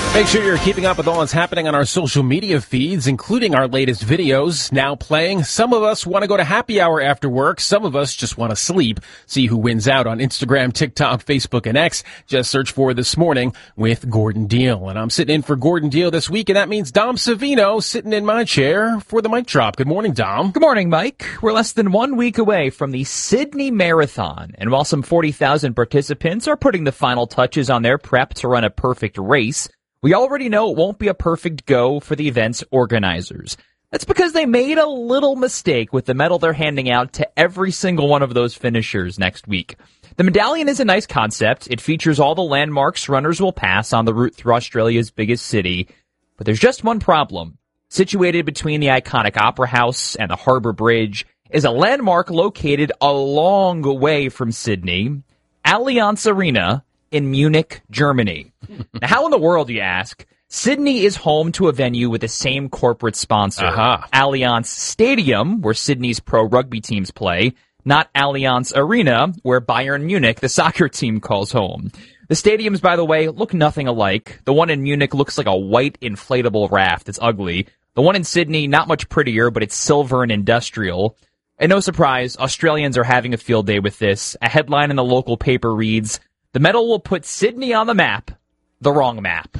Make sure you're keeping up with all that's happening on our social media feeds, including our latest videos now playing. Some of us want to go to happy hour after work. Some of us just want to sleep. See who wins out on Instagram, TikTok, Facebook, and X. Just search for This Morning with Gordon Deal. And I'm sitting in for Gordon Deal this week, and that means Dom Savino sitting in my chair for the mic drop. Good morning, Dom. Good morning, Mike. We're less than 1 week away from the Sydney Marathon. And while some 40,000 participants are putting the final touches on their prep to run a perfect race, we already know it won't be a perfect go for the event's organizers. That's because they made a little mistake with the medal they're handing out to every single one of those finishers next week. The medallion is a nice concept. It features all the landmarks runners will pass on the route through Australia's biggest city. But there's just one problem. Situated between the iconic Opera House and the Harbour Bridge is a landmark located a long way from Sydney, Allianz Arena in Munich, Germany. Now, how in the world, you ask? Sydney is home to a venue with the same corporate sponsor, Allianz Stadium, where Sydney's pro rugby teams play, not Allianz Arena, where Bayern Munich, the soccer team, calls home. The stadiums, by the way, look nothing alike. The one in Munich looks like a white inflatable raft. It's ugly. The one in Sydney, not much prettier, but it's silver and industrial. And no surprise, Australians are having a field day with this. A headline in the local paper reads, "The medal will put Sydney on the map." The wrong map.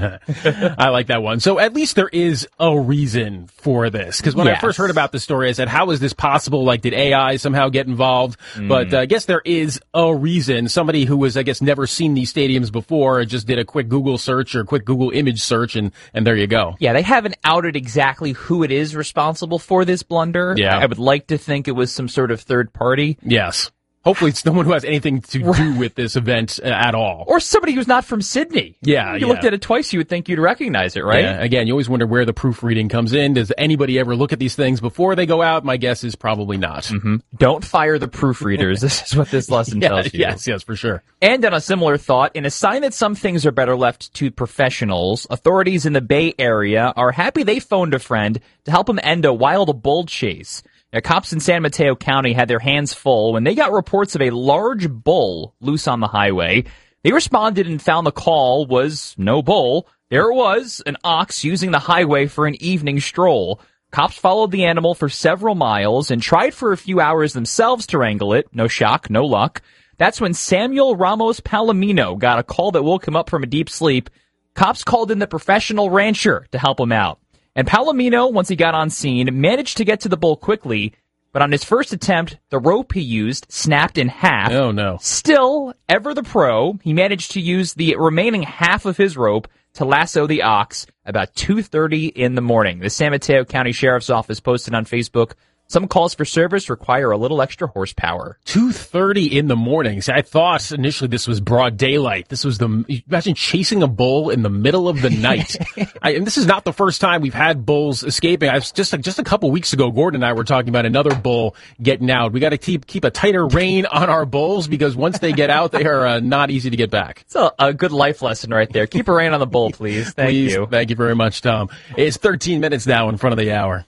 I like that one. So at least there is a reason for this. Because when I first heard about the story, I said, how is this possible? Like, did AI somehow get involved? But I guess there is a reason. Somebody who was, I guess, never seen these stadiums before just did a quick Google search or quick Google image search, and there you go. Yeah, they haven't outed exactly who it is responsible for this blunder. Yeah. I would like to think it was some sort of third party. Yes. Hopefully it's someone who has anything to do with this event at all. Or somebody who's not from Sydney. Yeah, You looked at it twice, you would think you'd recognize it, right? Yeah. Again, you always wonder where the proofreading comes in. Does anybody ever look at these things before they go out? My guess is probably not. Mm-hmm. Don't fire the proofreaders. This is what this lesson tells you. Yes, for sure. And on a similar thought, in a sign that some things are better left to professionals, authorities in the Bay Area are happy they phoned a friend to help them end a wild bull chase. Now, cops in San Mateo County had their hands full when they got reports of a large bull loose on the highway. They responded and found the call was no bull. There it was, an ox using the highway for an evening stroll. Cops followed the animal for several miles and tried for a few hours themselves to wrangle it. No shock, no luck. That's when Samuel Ramos Palomino got a call that woke him up from a deep sleep. Cops called in the professional rancher to help him out. And Palomino, once he got on scene, managed to get to the bull quickly, but on his first attempt, the rope he used snapped in half. Oh, no. Still, ever the pro, he managed to use the remaining half of his rope to lasso the ox about 2:30 in the morning. The San Mateo County Sheriff's Office posted on Facebook, some calls for service require a little extra horsepower. 2:30 in the morning. See, I thought initially this was broad daylight. This was imagine chasing a bull in the middle of the night. And this is not the first time we've had bulls escaping. Just a couple weeks ago, Gordon and I were talking about another bull getting out. We got to keep a tighter rein on our bulls because once they get out, they are not easy to get back. It's a good life lesson right there. Keep a rein on the bull, please. Thank you. Thank you very much, Tom. It's 13 minutes now in front of the hour.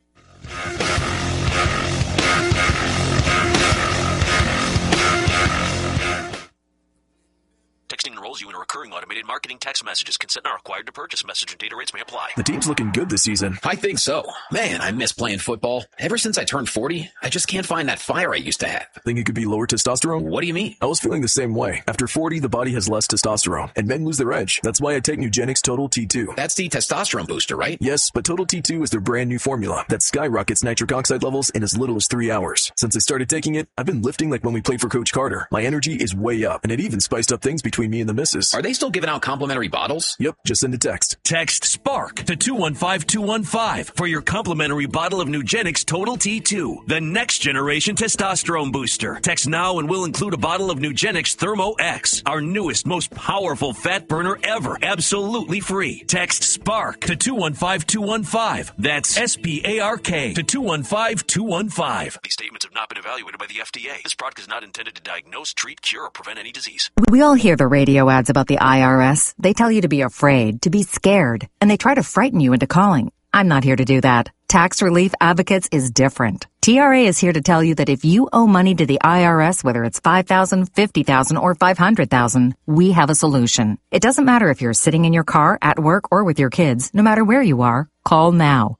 Texting enrolls you in a recurring automated marketing text messages. Consent not required to purchase. Message and data rates may apply. The team's looking good this season. I think so. Man, I miss playing football. Ever since I turned 40, I just can't find that fire I used to have. Think it could be lower testosterone? What do you mean? I was feeling the same way. After 40, the body has less testosterone, and men lose their edge. That's why I take Nugenix Total T2. That's the testosterone booster, right? Yes, but Total T2 is their brand new formula that skyrockets nitric oxide levels in as little as 3 hours. Since I started taking it, I've been lifting like when we played for Coach Carter. My energy is way up, and it even spiced up things between me and the missus. Are they still giving out complimentary bottles? Yep, just send a text. Text SPARK to 215-215 for your complimentary bottle of Nugenix Total T2, the next generation testosterone booster. Text now and we'll include a bottle of Nugenix Thermo X, our newest, most powerful fat burner ever, absolutely free. Text SPARK to 215-215. That's SPARK to 215-215. These statements have not been evaluated by the FDA. This product is not intended to diagnose, treat, cure, or prevent any disease. We all hear the radio ads about the IRS. They tell you to be afraid, to be scared, and they try to frighten you into calling. I'm not here to do that. Tax Relief Advocates is different. TRA is here to tell you that if you owe money to the IRS, whether it's $5,000, $50,000, or $500,000, we have a solution. It doesn't matter if you're sitting in your car, at work, or with your kids. No matter where you are, call now.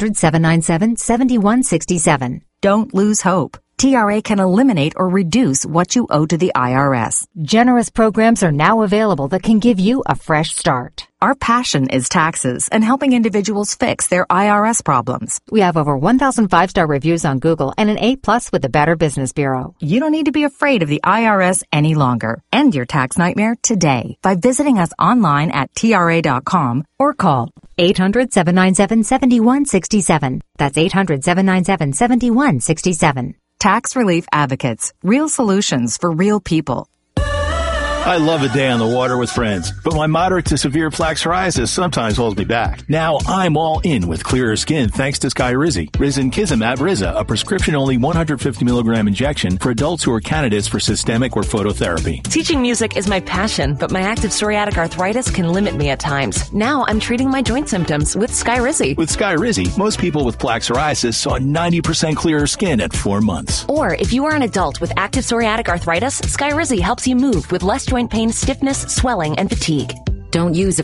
800-797-7167. Don't lose hope. TRA can eliminate or reduce what you owe to the IRS. Generous programs are now available that can give you a fresh start. Our passion is taxes and helping individuals fix their IRS problems. We have over 1,000 5-star reviews on Google and an A+ with the Better Business Bureau. You don't need to be afraid of the IRS any longer. End your tax nightmare today by visiting us online at TRA.com or call 800-797-7167. That's 800-797-7167. Tax Relief Advocates. Real solutions for real people. I love a day on the water with friends, but my moderate to severe plaque psoriasis sometimes holds me back. Now I'm all in with clearer skin thanks to Skyrizi. Risankizumab Riza, a prescription-only 150 milligram injection for adults who are candidates for systemic or phototherapy. Teaching music is my passion, but my active psoriatic arthritis can limit me at times. Now I'm treating my joint symptoms with Skyrizi. With Skyrizi, most people with plaque psoriasis saw 90% clearer skin at 4 months. Or if you are an adult with active psoriatic arthritis, Skyrizi helps you move with less joint pain, stiffness, swelling, and fatigue. Don't use